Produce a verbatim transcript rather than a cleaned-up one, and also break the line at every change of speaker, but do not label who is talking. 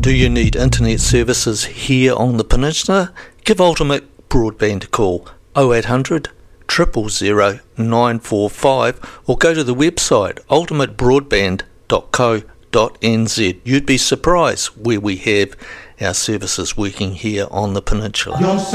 Do you need internet services here on the peninsula? Give Ultimate Broadband a call, oh eight hundred, zero zero zero, nine four five, or go to the website ultimate broadband dot co dot n z. You'd be surprised where we have our services working here on the peninsula.